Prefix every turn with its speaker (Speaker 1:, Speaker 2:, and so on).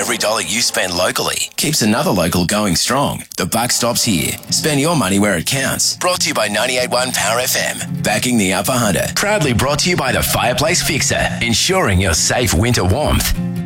Speaker 1: every dollar you spend locally keeps another local going strong. The buck stops here. Spend your money where it counts. Brought to you by 98.1 Power FM. Backing the Upper Hunter. Proudly brought to you by the Fireplace Fixer. Ensuring your safe winter warmth.